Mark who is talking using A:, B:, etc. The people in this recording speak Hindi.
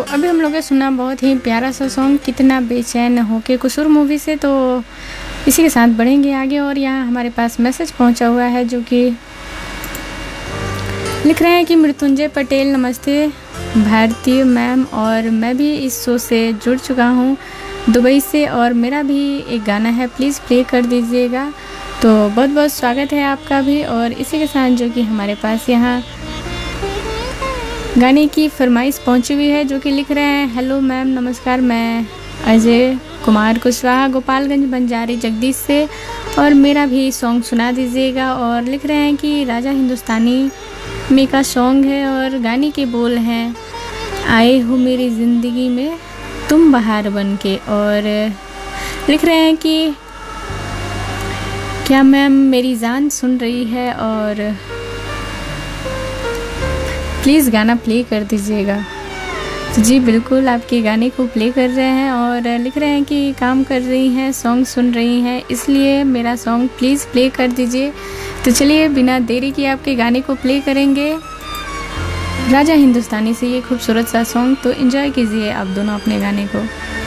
A: अभी हम लोग ने सुना बहुत ही प्यारा सा सॉन्ग कितना बेचैन होके कसूर मूवी से। तो इसी के साथ बढ़ेंगे आगे और यहाँ हमारे पास मैसेज पहुँचा हुआ है जो कि लिख रहे हैं कि मृत्युंजय पटेल नमस्ते भारतीय मैम, और मैं भी इस शो से जुड़ चुका हूँ दुबई से और मेरा भी एक गाना है, प्लीज़ प्ले कर दीजिएगा। तो बहुत बहुत स्वागत है आपका भी। और इसी के साथ जो कि हमारे पास यहाँ गाने की फरमाइश पहुंची हुई है जो कि लिख रहे हैं, हेलो मैम नमस्कार, मैं अजय कुमार कुशवाहा गोपालगंज बंजारी जगदीश से और मेरा भी सॉन्ग सुना दीजिएगा। और लिख रहे हैं कि राजा हिंदुस्तानी में का सॉन्ग है और गाने के बोल हैं, आए हो मेरी ज़िंदगी में तुम बहार बन के। और लिख रहे हैं कि क्या मैम मेरी जान सुन रही है और प्लीज़ गाना प्ले कर दीजिएगा। तो जी बिल्कुल आपके गाने को प्ले कर रहे हैं। और लिख रहे हैं कि काम कर रही हैं, सॉन्ग सुन रही हैं, इसलिए मेरा सॉन्ग प्लीज़ प्ले कर दीजिए। तो चलिए बिना देरी किए आपके गाने को प्ले करेंगे, राजा हिंदुस्तानी से ये खूबसूरत सा सॉन्ग। तो एंजॉय कीजिए आप दोनों अपने गाने को।